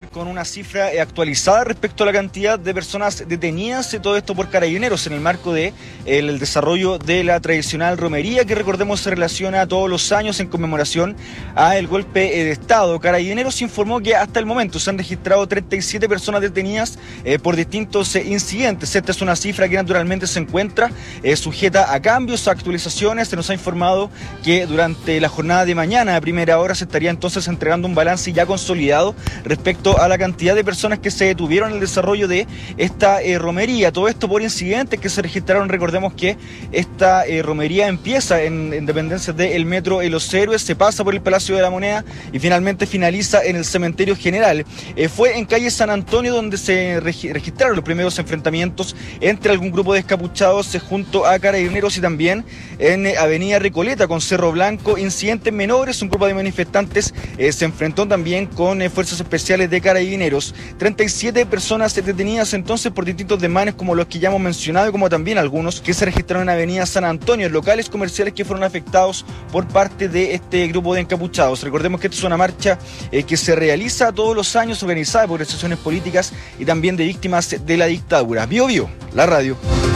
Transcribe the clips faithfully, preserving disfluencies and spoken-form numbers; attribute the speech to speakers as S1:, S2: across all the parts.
S1: con una cifra actualizada respecto a la cantidad de personas detenidas, todo esto por Carabineros en el marco de el, el desarrollo de la tradicional romería que recordemos se relaciona todos los años en conmemoración al golpe de Estado. Carabineros informó que hasta el momento se han registrado treinta y siete personas detenidas eh, por distintos eh, incidentes. Esta es una cifra que naturalmente se encuentra eh, sujeta a cambios, a actualizaciones. Se nos ha informado que durante la jornada de mañana a primera hora se estaría entonces entregando un balance ya consolidado respecto a la cantidad de personas que se detuvieron en el desarrollo de esta eh, romería. Todo esto por incidentes que se registraron. Recordemos que esta eh, romería empieza en, en dependencias del Metro Los Héroes, se pasa por el Palacio de la Moneda y finalmente finaliza en el Cementerio General. Eh, fue en calle San Antonio donde se regi- registraron los primeros enfrentamientos entre algún grupo de escapuchados eh, junto a Carabineros y también en eh, Avenida Recoleta con Cerro Blanco, incidentes menores. Un grupo de manifestantes eh, se enfrentó también con eh, fuerzas especiales de Carabineros. treinta y siete personas detenidas entonces por distintos desmanes como los que ya hemos mencionado, como también algunos que se registraron en Avenida San Antonio, en locales comerciales que fueron afectados por parte de este grupo de encapuchados. Recordemos que esta es una marcha eh, que se realiza todos los años, organizada por organizaciones políticas y también de víctimas de la dictadura. Bio Bio, la radio.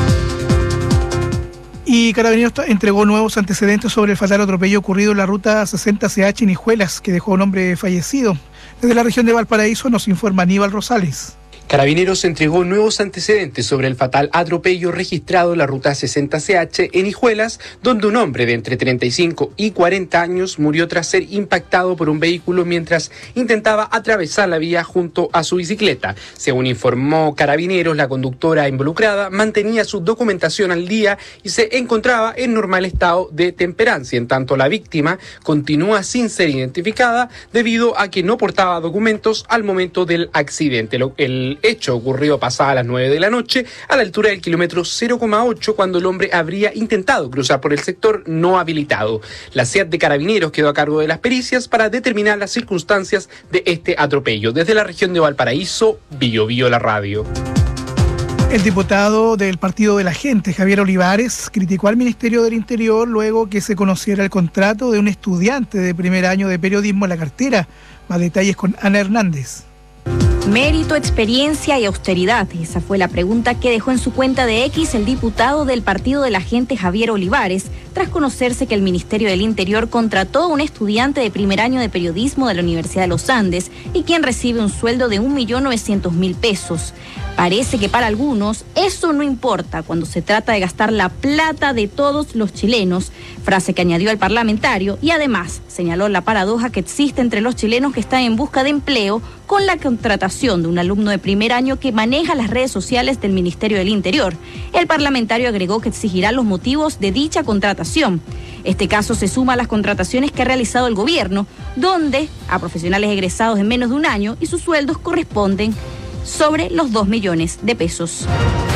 S2: Y Carabineros entregó nuevos antecedentes sobre el fatal atropello ocurrido en la ruta sesenta C H en Hijuelas, que dejó a un hombre fallecido. Desde la región de Valparaíso nos informa Aníbal Rosales.
S3: Carabineros entregó nuevos antecedentes sobre el fatal atropello registrado en la ruta sesenta C H en Hijuelas, donde un hombre de entre treinta y cinco y cuarenta años murió tras ser impactado por un vehículo mientras intentaba atravesar la vía junto a su bicicleta. Según informó Carabineros, la conductora involucrada mantenía su documentación al día y se encontraba en normal estado de temperancia. En tanto, la víctima continúa sin ser identificada debido a que no portaba documentos al momento del accidente. El hecho ocurrió pasada las nueve de la noche a la altura del kilómetro cero coma ocho cuando el hombre habría intentado cruzar por el sector no habilitado. La C E A T de Carabineros quedó a cargo de las pericias para determinar las circunstancias de este atropello. Desde la región de Valparaíso, Bio Bio la radio.
S2: El diputado del Partido de la Gente, Javier Olivares, criticó al Ministerio del Interior luego que se conociera el contrato de un estudiante de primer año de periodismo en la cartera. Más detalles con Ana Hernández.
S4: Mérito, experiencia y austeridad. Esa fue la pregunta que dejó en su cuenta de X el diputado del Partido de la Gente, Javier Olivares, tras conocerse que el Ministerio del Interior contrató a un estudiante de primer año de periodismo de la Universidad de los Andes y quien recibe un sueldo de un millón novecientos mil pesos. Parece que para algunos eso no importa cuando se trata de gastar la plata de todos los chilenos, frase que añadió el parlamentario y además señaló la paradoja que existe entre los chilenos que están en busca de empleo con la contratación de un alumno de primer año que maneja las redes sociales del Ministerio del Interior. El parlamentario agregó que exigirá los motivos de dicha contratación. Este caso se suma a las contrataciones que ha realizado el gobierno, donde a profesionales egresados en menos de un año y sus sueldos corresponden sobre los dos millones de pesos.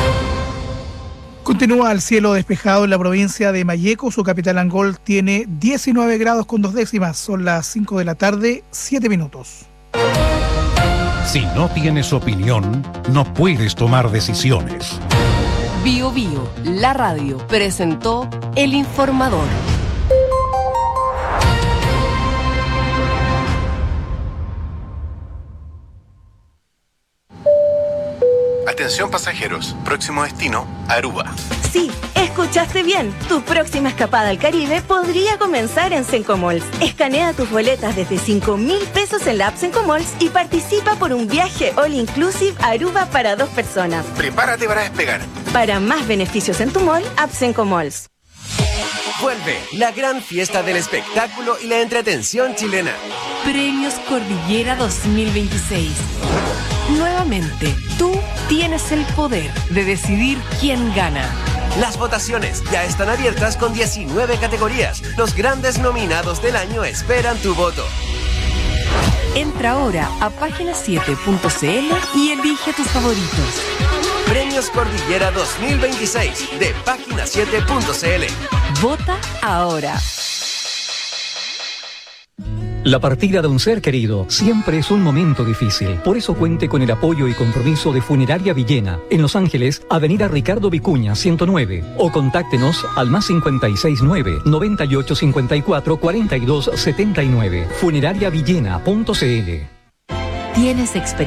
S2: Continúa el cielo despejado en la provincia de Malleco. Su capital Angol tiene diecinueve grados con dos décimas. Son las cinco de la tarde, siete minutos.
S5: Si no tienes opinión, no puedes tomar decisiones.
S6: Bio Bio, la radio, presentó El Informador.
S7: Atención pasajeros, próximo destino, Aruba.
S8: Sí, escuchaste bien. Tu próxima escapada al Caribe podría comenzar en Sencomalls. Escanea tus boletas desde cinco mil pesos en la app Sencomalls y participa por un viaje all inclusive a Aruba para dos personas.
S7: Prepárate para despegar.
S8: Para más beneficios en tu mall, app Sencomalls.
S9: Vuelve la gran fiesta del espectáculo y la entretención chilena.
S6: Premios Cordillera dos mil veintiséis. Nuevamente, tú tienes el poder de decidir quién gana.
S9: Las votaciones ya están abiertas con diecinueve categorías. Los grandes nominados del año esperan tu voto.
S6: Entra ahora a página siete punto c l y elige tus favoritos.
S9: Premios Cordillera dos mil veintiséis de página siete punto c l.
S6: Vota ahora.
S10: La partida de un ser querido siempre es un momento difícil. Por eso cuente con el apoyo y compromiso de Funeraria Villena, en Los Ángeles, Avenida Ricardo Vicuña, ciento nueve. O contáctenos al más cincuenta y seis nueve, noventa y ocho cincuenta y cuatro, cuarenta y dos setenta y nueve. funeraria villena punto c l.
S6: Tienes experiencia.